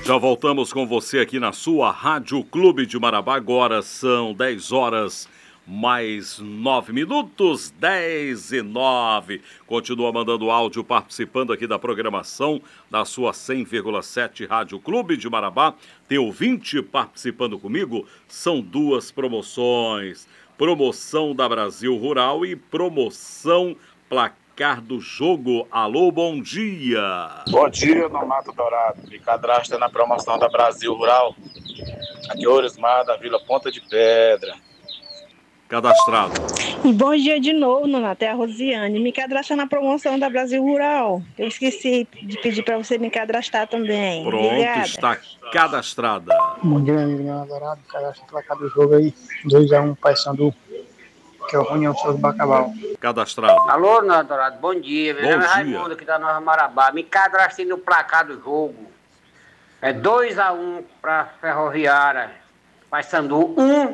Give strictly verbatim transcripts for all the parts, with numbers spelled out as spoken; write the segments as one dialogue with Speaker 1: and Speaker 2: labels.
Speaker 1: Já voltamos com você aqui na sua Rádio Clube de Marabá. Agora são dez horas mais nove minutos, dez e nove. Continua mandando áudio, participando aqui da programação da sua cem vírgula sete Rádio Clube de Marabá. Tem ouvinte participando comigo. São duas promoções. Promoção da Brasil Rural e promoção Placar do Jogo. Alô, bom dia.
Speaker 2: Bom dia, Nonato Dourado. Me cadastra na promoção da Brasil Rural. Aqui é Orismar, da Vila Ponta de Pedra.
Speaker 1: Cadastrado.
Speaker 3: E bom dia de novo, Nonato. É a Rosiane. Me cadastra na promoção da Brasil Rural. Eu esqueci de pedir para você me cadastrar também.
Speaker 1: Pronto,
Speaker 3: Obrigada.
Speaker 1: está cadastrada.
Speaker 4: Bom dia, amigo meu adorado. Cadastra o placar do jogo aí. dois a um, Paysandu. Que é o União Souza Bacabal.
Speaker 1: Cadastrado.
Speaker 5: Alô, meu adorado. Bom dia. Meu
Speaker 1: Bom
Speaker 5: nome é
Speaker 1: dia.
Speaker 5: Raimundo, aqui da Nova Marabá. Me cadastrei no placar do jogo. É dois a um para Ferroviária. Paysandu um,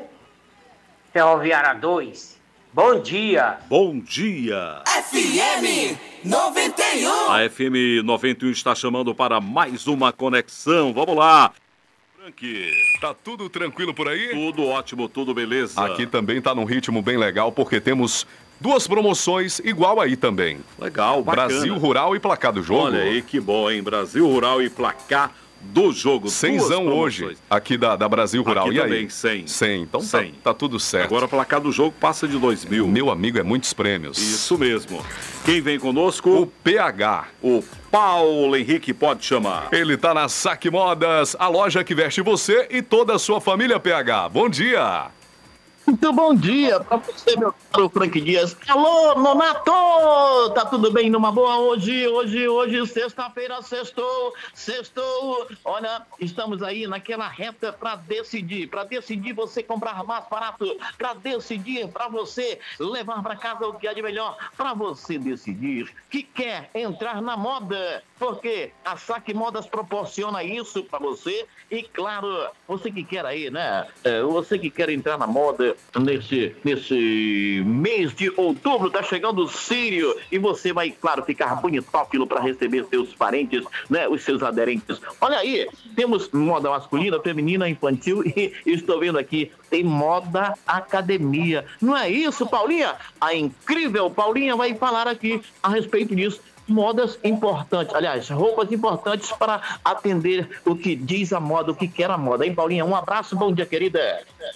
Speaker 5: Ferroviária dois. Bom dia.
Speaker 1: Bom dia.
Speaker 6: F M noventa e um.
Speaker 1: A F M noventa e um está chamando para mais uma conexão. Vamos lá. Frank.
Speaker 7: Tá tudo tranquilo por aí?
Speaker 1: Tudo ótimo, tudo beleza.
Speaker 7: Aqui também tá num ritmo bem legal, porque temos duas promoções igual aí também.
Speaker 1: Legal, bacana.
Speaker 7: Brasil Rural e Placar do Jogo.
Speaker 1: Olha aí que bom, hein? Brasil Rural e Placar do Jogo.
Speaker 7: Cenzão hoje, aqui da, da Brasil Rural.
Speaker 1: Aqui
Speaker 7: e
Speaker 1: também,
Speaker 7: aí?
Speaker 1: cem.
Speaker 7: cem. Então
Speaker 1: cem.
Speaker 7: Tá, tá tudo certo.
Speaker 1: Agora o Placar do Jogo passa de dois mil.
Speaker 7: Meu amigo, é muitos prêmios.
Speaker 1: Isso mesmo. Quem vem conosco?
Speaker 7: O P H.
Speaker 1: O Paulo Henrique, pode chamar.
Speaker 7: Ele tá na Saque Modas, a loja que veste você e toda a sua família, P H. Bom dia.
Speaker 8: Muito bom dia pra você, meu caro Frank Dias. Alô, Nonato! Tá tudo bem numa boa hoje? Hoje, hoje, sexta-feira, sextou, sextou. Olha, estamos aí naquela reta pra decidir, pra decidir você comprar mais barato, pra decidir, pra você levar pra casa o que há de melhor, pra você decidir que quer entrar na moda, porque a Saque Modas proporciona isso pra você e, claro, você que quer aí, né? É, você que quer entrar na moda, Nesse, nesse mês de outubro, tá chegando o Sírio e você vai, claro, ficar bonitófilo para receber seus parentes, né, os seus aderentes. Olha aí, temos moda masculina, feminina, infantil e estou vendo aqui, tem moda academia. Não é isso, Paulinha? A incrível Paulinha vai falar aqui a respeito disso. Modas importantes, aliás, roupas importantes para atender o que diz a moda, o que quer a moda. Hein, Paulinha? Um abraço, bom dia, querida.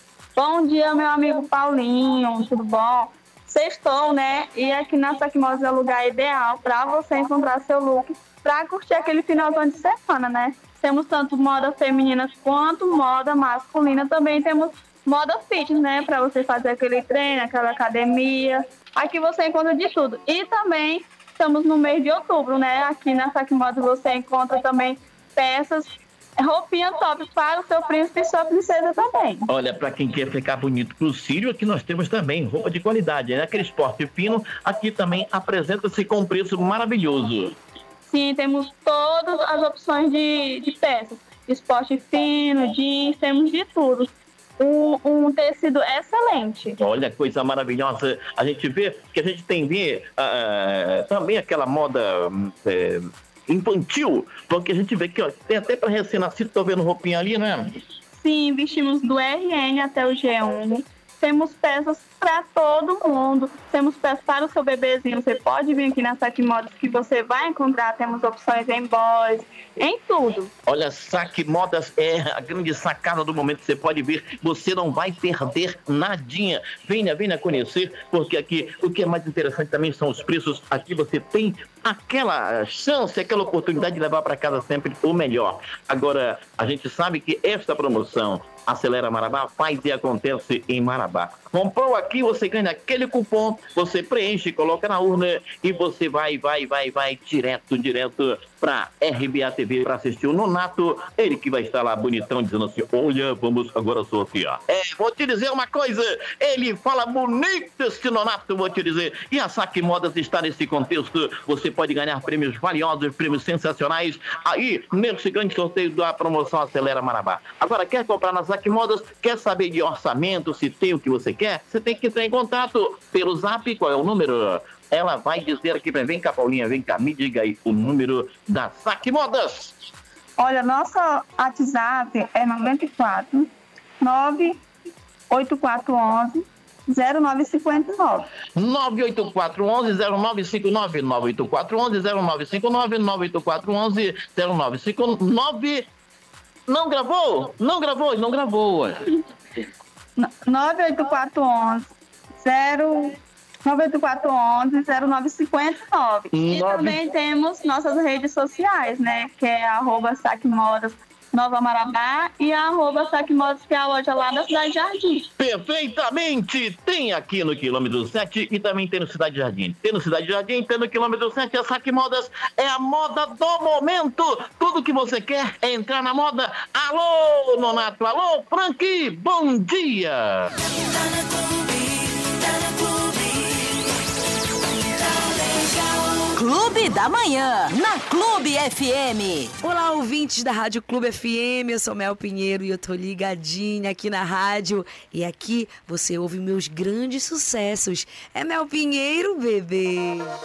Speaker 9: Bom dia, meu amigo Paulinho, tudo bom? Sextou, né? E aqui na Saque Modas é o lugar ideal para você encontrar seu look, para curtir aquele finalzão de semana, né? Temos tanto moda feminina quanto moda masculina. Também temos moda fitness, né? Para você fazer aquele treino, aquela academia. Aqui você encontra de tudo. E também estamos no mês de outubro, né? Aqui na Saque Modas você encontra também peças, roupinha top para o seu príncipe e sua princesa também.
Speaker 8: Olha, para quem quer ficar bonito pro Sírio, aqui nós temos também roupa de qualidade, né? Aquele esporte fino, aqui também apresenta-se com um preço maravilhoso.
Speaker 9: Sim, temos todas as opções de, de peças. Esporte fino, jeans, temos de tudo. Um, um tecido excelente.
Speaker 8: Olha, coisa maravilhosa. A gente vê que a gente tem vê, uh, também aquela moda... Uh, infantil, porque a gente vê que ó, tem até para recém-nascido, tô vendo roupinha ali, né?
Speaker 9: Sim, vestimos do R N até o G um. Temos peças para todo mundo. Temos peças para o seu bebezinho. Você pode vir aqui na Saque Modas que você vai encontrar. Temos opções em boys, em tudo.
Speaker 8: Olha, Saque Modas é a grande sacada do momento. Você pode ver, você não vai perder nadinha. Venha, venha conhecer, porque aqui o que é mais interessante também são os preços. Aqui você tem aquela chance, aquela oportunidade de levar para casa sempre o melhor. Agora, a gente sabe que esta promoção Acelera Marabá faz e acontece em Marabá. Comprou aqui, você ganha aquele cupom, você preenche, coloca na urna e você vai, vai, vai, vai direto, direto para R B A T V para assistir o Nonato. Ele que vai estar lá bonitão dizendo assim, olha, vamos agora sortear. É, vou te dizer uma coisa, ele fala bonito esse Nonato, vou te dizer. E a Saque Modas está nesse contexto, você pode ganhar prêmios valiosos, prêmios sensacionais, aí nesse grande sorteio da promoção Acelera Marabá. Agora, quer comprar na Saque Modas, quer saber de orçamento, se tem o que você quer, você tem que entrar em contato pelo Zap, qual é o número? Ela vai dizer aqui pra mim, vem cá, Paulinha, vem cá, me diga aí o número da Saque Modas.
Speaker 9: Olha, nosso WhatsApp é noventa e quatro, nove oito quatro um um, zero nove cinco nove.
Speaker 8: nove oito quatro um um, zero nove cinco nove, nove oito quatro um um, zero nove cinco nove, nove oito quatro um um, zero nove cinco nove. Não gravou? Não gravou? Não gravou.
Speaker 9: nove oito quatro um um, zero nove oito quatro um um, zero nove cinco nove. E também temos nossas redes sociais, né? Que é arroba Saque Modas Nova Marabá e a arroba Saque Modas, que é a loja lá da Cidade Jardim.
Speaker 8: Perfeitamente! Tem aqui no quilômetro sete e também tem no Cidade Jardim. Tem no Cidade Jardim, tem no quilômetro sete. A Saque Modas é a moda do momento. Tudo que você quer é entrar na moda. Alô, Nonato! Alô, Frank! Bom dia!
Speaker 10: Clube da Manhã, na Clube F M. Olá, ouvintes da Rádio Clube F M, eu sou Mel Pinheiro e eu tô ligadinha aqui na rádio. E aqui você ouve meus grandes sucessos. É Mel Pinheiro, bebê.